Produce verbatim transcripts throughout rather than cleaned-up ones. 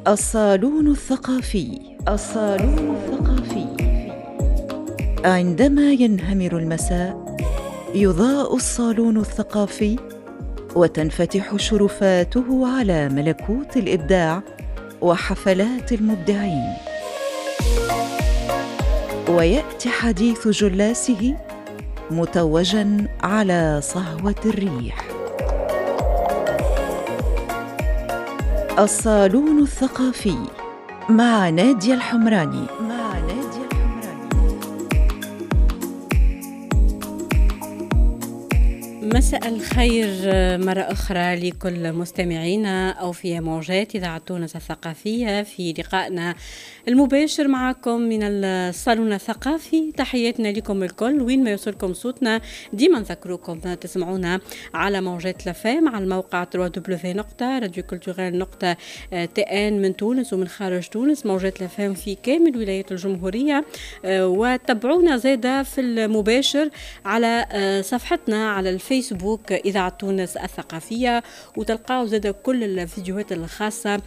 الصالون الثقافي. الصالون الثقافي. عندما ينهمر المساء يضاء الصالون الثقافي وتنفتح شرفاته على ملكوت الإبداع وحفلات المبدعين، ويأتي حديث جلاسه متوجاً على صهوة الريح. الصالون الثقافي مع نادية الحمراني. مع نادية الحمراني. مساء الخير مرة أخرى لكل مستمعينا أو في موجات إذاعة تونس الثقافية في لقائنا المباشر معكم من الصالون الثقافي. تحياتنا لكم الكل وين ما يوصلكم صوتنا. ديما نذكروكم تسمعونا على موجات لفام على الموقع دبليو دبليو دبليو نقطة راديو كولتوريل نقطة تي ان من تونس ومن خارج تونس. موجات لفام في كامل ولايات الجمهورية، وتابعونا زادة في المباشر على صفحتنا على الفيسبوك إذاعة تونس الثقافية، وتلقاو زادة كل الفيديوهات الخاصة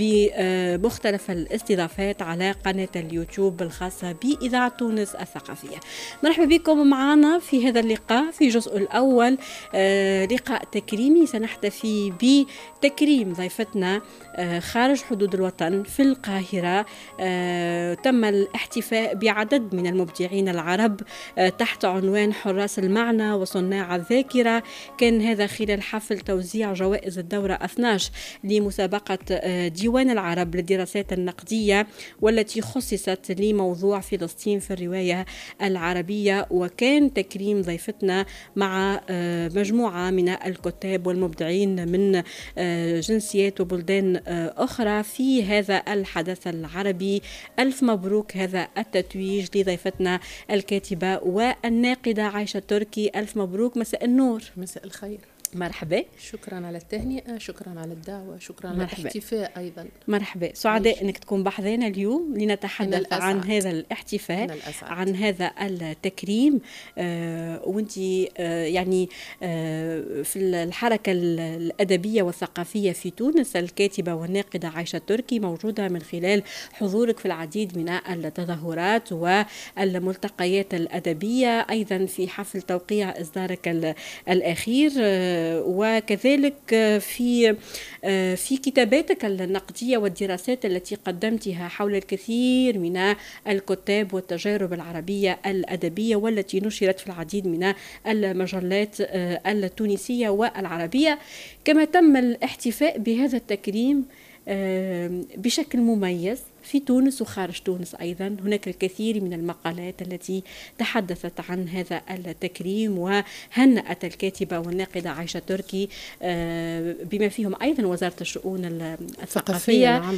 بمختلف الاستضافات على قناة اليوتيوب الخاصة بإذاعة تونس الثقافية. مرحبا بكم معنا في هذا اللقاء. في الجزء الأول آه لقاء تكريمي سنحتفي بتكريم ضيفتنا آه خارج حدود الوطن في القاهرة. آه تم الاحتفاء بعدد من المبدعين العرب آه تحت عنوان حراس المعنى وصناع الذاكرة. كان هذا خلال حفل توزيع جوائز الدورة اثني عشر لمسابقة آه ديوان العرب للدراسات النقدية، والتي خصصت لموضوع فلسطين في الرواية العربية. وكان تكريم ضيفتنا مع مجموعة من الكتاب والمبدعين من جنسيات وبلدان أخرى في هذا الحدث العربي. ألف مبروك هذا التتويج لضيفتنا الكاتبة والناقدة عايشة تركي. ألف مبروك. مساء النور. مساء الخير. مرحبا. شكرا على التهنئة، شكرا على الدعوة، شكرا على الاحتفاء أيضا. مرحبا، سعداء أنك تكون بحذانا اليوم لنتحدث عن هذا الاحتفاء، عن هذا التكريم. آه وانت آه يعني آه في الحركة الأدبية والثقافية في تونس، الكاتبة والناقدة عايشة تركي موجودة من خلال حضورك في العديد من التظاهرات والملتقيات الأدبية، أيضا في حفل توقيع إصدارك الأخير، آه وكذلك في في كتاباتك النقدية والدراسات التي قدمتها حول الكثير من الكتاب والتجارب العربية الأدبية، والتي نشرت في العديد من المجلات التونسية والعربية. كما تم الاحتفاء بهذا التكريم بشكل مميز في تونس وخارج تونس أيضا. هناك الكثير من المقالات التي تحدثت عن هذا التكريم وهنأت الكاتبة والناقدة عايشة تركي بما فيهم أيضا وزارة الشؤون الثقافية. نعم.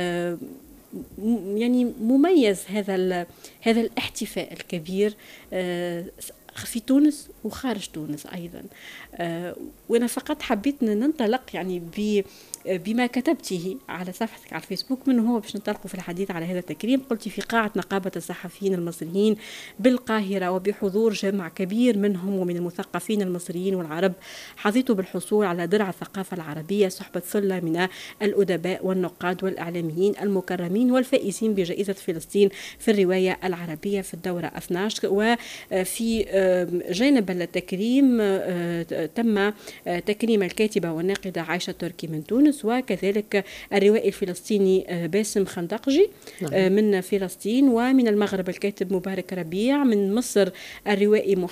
يعني مميز هذا هذا الاحتفاء الكبير في تونس وخارج تونس أيضا. وأنا فقط حبيت ننطلق يعني ب بما كتبته على صفحتك على الفيسبوك، من هو باش ننطلقوا في الحديث على هذا التكريم. قلت في قاعة نقابة الصحفيين المصريين بالقاهرة وبحضور جمع كبير منهم ومن المثقفين المصريين والعرب، حظيت بالحصول على درع الثقافة العربية صحبة ثلة من الأدباء والنقاد والإعلاميين المكرمين والفائزين بجائزة فلسطين في الرواية العربية في الدورة اثني عشر. وفي جانب التكريم تم تكريم الكاتبة والناقدة عايشة تركي من تونس، وكذلك الروائي الفلسطيني باسم خندقجي من فلسطين، ومن المغرب الكاتب مبارك ربيع، من مصر الروائي